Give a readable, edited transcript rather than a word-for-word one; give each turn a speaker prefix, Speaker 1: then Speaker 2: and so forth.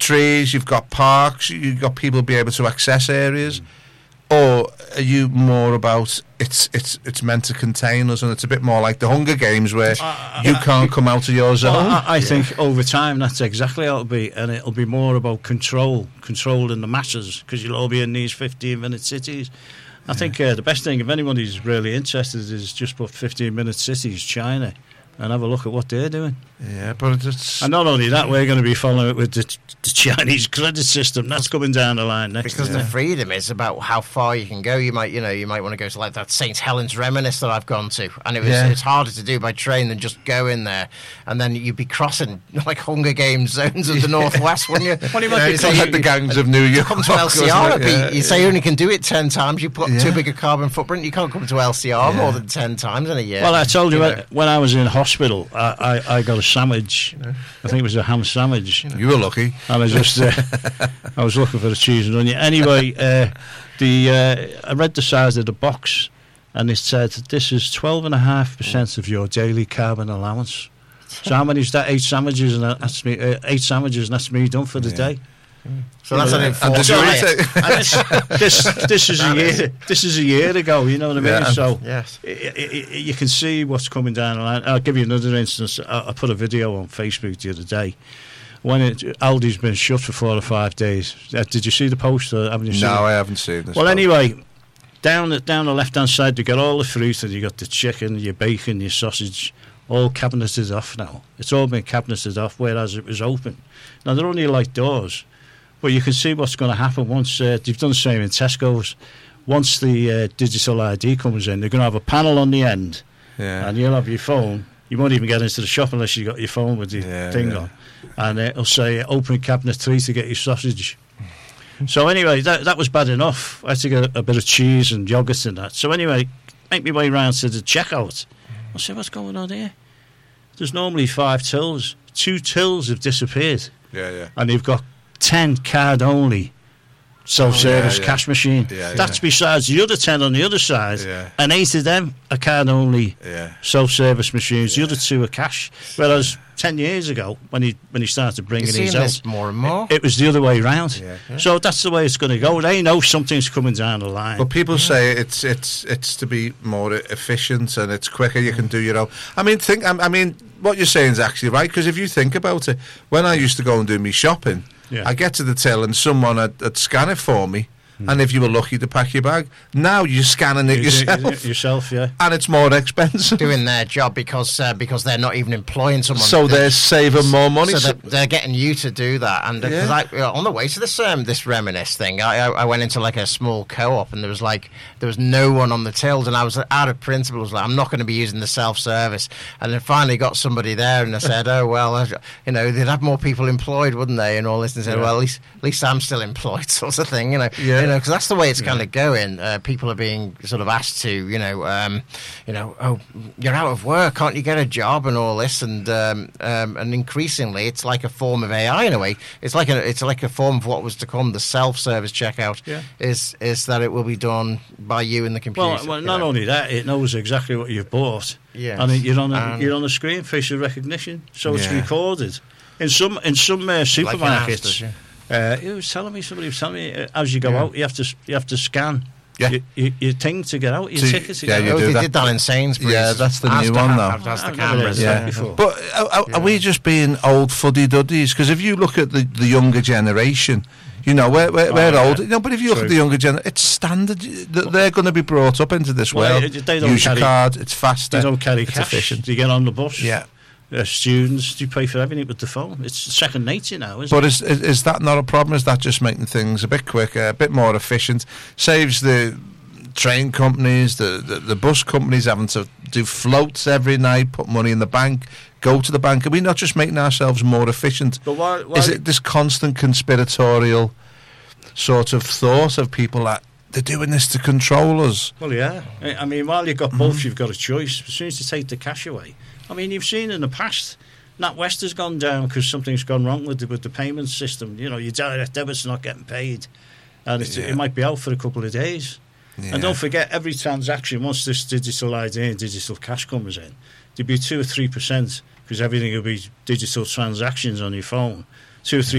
Speaker 1: trees, you've got parks, you've got people be able to access areas, or are you more about it's meant to contain us, and it's a bit more like the Hunger Games where you can't come out of your zone?
Speaker 2: Well, I think over time that's exactly how it'll be, and it'll be more about controlling the masses, because you'll all be in these 15-minute cities. I think the best thing, if anybody's really interested, is just put 15-minute cities, China, and have a look at what they're doing.
Speaker 1: Yeah, but it's...
Speaker 2: And not only that, we're going to be following it with the Chinese credit system. That's coming down the line next.
Speaker 3: Because the freedom is about how far you can go. You might want to go to like that St. Helens Reminisce that I've gone to, and it's harder to do by train than just go in there, and then you'd be crossing like Hunger Games zones of the Northwest, wouldn't you?
Speaker 1: Well, you might be like the gangs of New York.
Speaker 3: Come to LCR, you say you only can do it 10 times. You put too big a carbon footprint. You can't come to LCR more than 10 times in a year.
Speaker 2: Well, I told you when I was in hospital, I got a sandwich. I think it was a ham sandwich.
Speaker 1: You were lucky.
Speaker 2: And I just I was looking for the cheese and onion. Anyway, I read the size of the box, and it said this is 12.5% of your daily carbon allowance. So how many is that? 8 sandwiches, and that's me. 8 sandwiches, and that's me done for the day.
Speaker 3: So that's an enforced
Speaker 2: this is a year. This is a year ago. You know what I mean?
Speaker 1: Yeah.
Speaker 2: So
Speaker 3: yes,
Speaker 2: you can see what's coming down the line. I'll give you another instance. I put a video on Facebook the other day when Aldi's been shut for 4 or 5 days. Did you see the post? Or haven't you seen it?
Speaker 1: No, I haven't seen this.
Speaker 2: Well, anyway, down the left hand side, you got all the fruit, and you got the chicken, your bacon, your sausage, all cabineted off now. It's all been cabineted off, whereas it was open. Now they're only like doors. But you can see what's going to happen once they've done the same in Tesco's. Once the digital ID comes in, they're going to have a panel on the end, and you'll have your phone. You won't even get into the shop unless you've got your phone with the thing on. And it'll say, open cabinet 3 to get your sausage. So anyway, that was bad enough. I had to get a bit of cheese and yoghurt and that. So anyway, make my way round to the checkout. I said, what's going on here? There's normally 5 tills. 2 tills have disappeared. And you've got 10 card only self-service cash machine. That's besides the other 10 on the other side, and 8 of them are card only self-service machines. The other 2 are cash. Whereas 10 years ago, when he started bringing these out,
Speaker 3: more and more,
Speaker 2: it was the other way around. So that's the way it's going to go. They know something's coming down the line.
Speaker 1: But people say it's to be more efficient and it's quicker. You can do your own. I mean, what you're saying is actually right, because if you think about it, when I used to go and do me shopping, I get to the till and someone would scan it for me, and if you were lucky to pack your bag, now you're scanning it yourself. And it's more expensive.
Speaker 3: Doing their job because they're not even employing someone.
Speaker 1: So they're saving more money.
Speaker 3: So they're getting you to do that. And on the way to this Reminisce thing, I went into like a small co-op, and there was no one on the tills, and I was out of principle. I was like, I'm not going to be using the self-service. And then finally got somebody there, and I said, oh well, they'd have more people employed, wouldn't they? And all this, and said, well, at least I'm still employed, sort of thing. Because that's the way it's kind of going. People are being sort of asked to, oh, you're out of work, can't you get a job, and all this, and increasingly it's like a form of AI in a way. It's like a form of what was to come the self-service checkout. Is that it will be done by you in the computer.
Speaker 2: Well, not only that, it knows exactly what you've bought. And you're on a screen, facial recognition, so it's recorded. In some supermarkets. Somebody was telling me, as you go out, you have to scan your thing to get out, your ticket to get out.
Speaker 3: They did that in Sainsbury's.
Speaker 1: Yeah, that's the new one now.
Speaker 3: That's the cameras.
Speaker 1: But are we just being old fuddy-duddies? Because if you look at the younger generation, we're old. But if you look at the younger generation, it's standard. They're going to be brought up into this world. Use your card, it's faster.
Speaker 2: They don't carry cash.
Speaker 1: Efficient.
Speaker 2: You get on the bus.
Speaker 1: Yeah.
Speaker 2: Students, you pay for everything with the phone. It's second nature now, isn't
Speaker 1: it?
Speaker 2: But
Speaker 1: is that not a problem? Is that just making things a bit quicker, a bit more efficient? Saves the train companies, the bus companies having to do floats every night, put money in the bank, go to the bank. Are we not just making ourselves more efficient?
Speaker 2: But why
Speaker 1: is it this constant conspiratorial sort of thought of people that they're doing this to control us?
Speaker 2: Well, yeah. I mean, while you've got both, you've got a choice. As soon as you take the cash away, I mean, you've seen in the past, NatWest has gone down because something's gone wrong with the payment system. Your direct debit's not getting paid, and it might be out for a couple of days. And don't forget, every transaction, once this digital ID and digital cash comes in, there'll be 2 or 3%, because everything will be digital transactions on your phone. 2 or 3